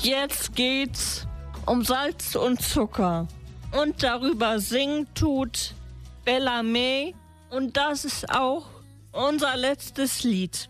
Jetzt geht's um Salz und Zucker. Und darüber singen tut Bella May. Und das ist auch unser letztes Lied.